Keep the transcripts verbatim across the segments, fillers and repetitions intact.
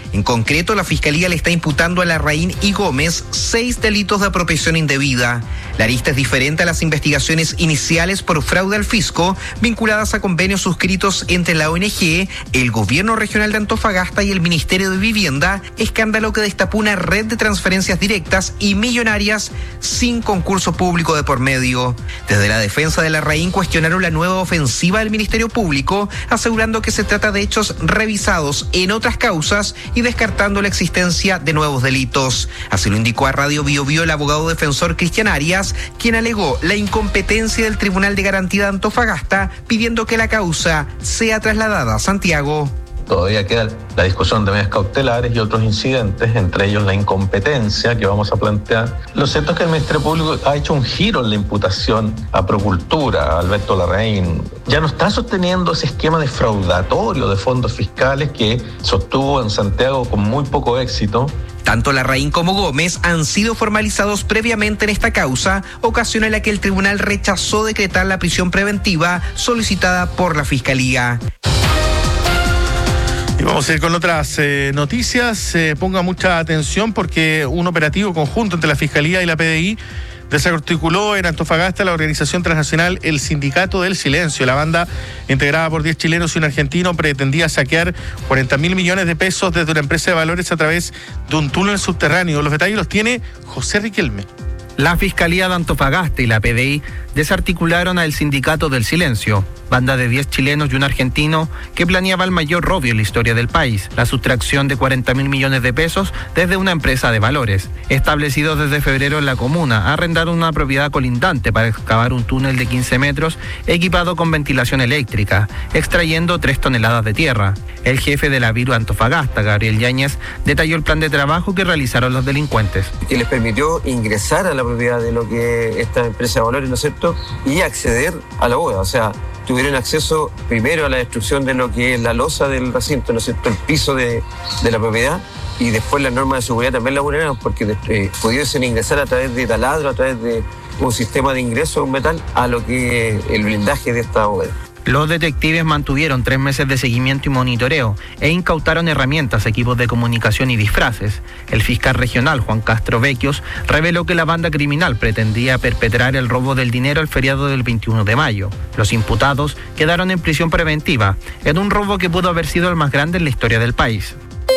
En concreto, la Fiscalía le está imputando a Larraín y Gómez seis delitos de apropiación indebida. La lista es diferente a las investigaciones iniciales por fraude al fisco vinculadas a convenios suscritos entre la O N G, el Gobierno Regional de Antofagasta y el Ministerio de Vivienda, escándalo que destapó una red de transferencias directas y millonarias sin concurso público de por medio. Desde la defensa de Larraín cuestionaron la nueva ofensiva del Ministerio Público, asegurando que se trata de hechos revisados en otras causas y descartando la existencia de nuevos delitos. Así lo indicó a Radio Bio Bio el abogado defensor Cristian Arias, quien alegó la incompetencia del Tribunal de Garantía de Antofagasta, pidiendo que la causa sea trasladada a Santiago. Todavía queda la discusión de medidas cautelares y otros incidentes, entre ellos la incompetencia que vamos a plantear. Lo cierto es que el Ministerio Público ha hecho un giro en la imputación a Procultura, a Alberto Larraín. Ya no está sosteniendo ese esquema defraudatorio de fondos fiscales que sostuvo en Santiago con muy poco éxito. Tanto Larraín como Gómez han sido formalizados previamente en esta causa, ocasión en la que el tribunal rechazó decretar la prisión preventiva solicitada por la Fiscalía. Y vamos a ir con otras eh, noticias. Eh, ponga mucha atención porque un operativo conjunto entre la Fiscalía y la P D I desarticuló en Antofagasta la organización transnacional El Sindicato del Silencio. La banda, integrada por diez chilenos y un argentino, pretendía saquear cuarenta mil millones de pesos desde una empresa de valores a través de un túnel subterráneo. Los detalles los tiene José Riquelme. La Fiscalía de Antofagasta y la P D I desarticularon a El Sindicato del Silencio, banda de diez chilenos y un argentino que planeaba el mayor robo en la historia del país, la sustracción de cuarenta mil millones de pesos desde una empresa de valores. Establecidos desde febrero en la comuna, arrendaron una propiedad colindante para excavar un túnel de quince metros equipado con ventilación eléctrica, extrayendo tres toneladas de tierra. El jefe de la Viru Antofagasta, Gabriel Yáñez, detalló el plan de trabajo que realizaron los delincuentes. Que les permitió ingresar a la propiedad de lo que esta empresa de valores, ¿no es cierto?, y acceder a la bóveda. O sea, tuvieron acceso primero a la destrucción de lo que es la losa del recinto, ¿no es cierto?, el piso de, de la propiedad, y después las normas de seguridad también la vulneraron porque eh, pudiesen ingresar a través de taladro, a través de un sistema de ingreso de un metal a lo que es el blindaje de esta bóveda. Los detectives mantuvieron tres meses de seguimiento y monitoreo e incautaron herramientas, equipos de comunicación y disfraces. El fiscal regional, Juan Castro Vecchios, reveló que la banda criminal pretendía perpetrar el robo del dinero al feriado del veintiuno de mayo. Los imputados quedaron en prisión preventiva en un robo que pudo haber sido el más grande en la historia del país.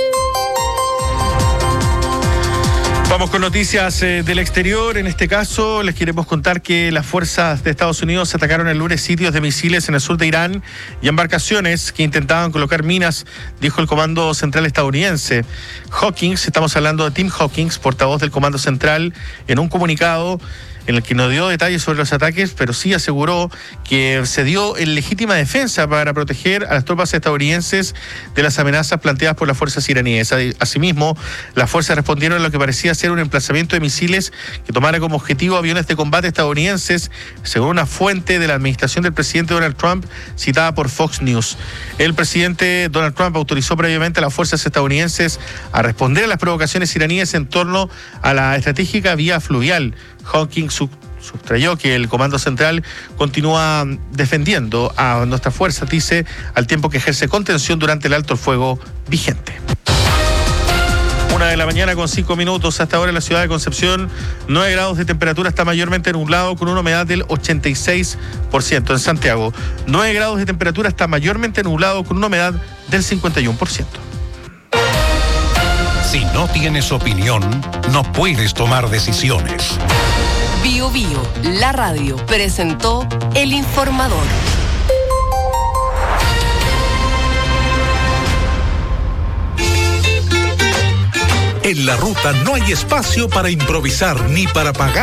Vamos con noticias eh, del exterior. En este caso, les queremos contar que las fuerzas de Estados Unidos atacaron el lunes sitios de misiles en el sur de Irán y embarcaciones que intentaban colocar minas, dijo el Comando Central estadounidense. Hawkins, estamos hablando de Tim Hawkins, portavoz del Comando Central, en un comunicado en el que no dio detalles sobre los ataques, pero sí aseguró que se dio en legítima defensa para proteger a las tropas estadounidenses de las amenazas planteadas por las fuerzas iraníes. Asimismo, las fuerzas respondieron a lo que parecía ser un emplazamiento de misiles que tomara como objetivo aviones de combate estadounidenses, según una fuente de la administración del presidente Donald Trump citada por Fox News. El presidente Donald Trump autorizó previamente a las fuerzas estadounidenses a responder a las provocaciones iraníes en torno a la estratégica vía fluvial. Hawkins sustrayó que el Comando Central continúa defendiendo a nuestras fuerzas, dice, al tiempo que ejerce contención durante el alto el fuego vigente. Una de la mañana con cinco minutos. Hasta ahora en la ciudad de Concepción, nueve grados de temperatura, está mayormente nublado con una humedad del ochenta y seis por ciento. En Santiago, nueve grados de temperatura, está mayormente nublado con una humedad del cincuenta y uno por ciento. Si no tienes opinión, no puedes tomar decisiones. Bio Bio, la radio, presentó El Informador. En la ruta no hay espacio para improvisar ni para pagar.